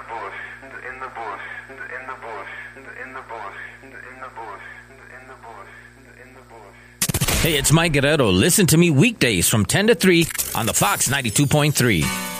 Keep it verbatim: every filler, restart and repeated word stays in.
bush, in the bush, in the bush, in the bush, in the bush, in the bush, in the bush. Hey, it's Mike Guerrero. Listen to me weekdays from ten to three on the Fox ninety-two point three.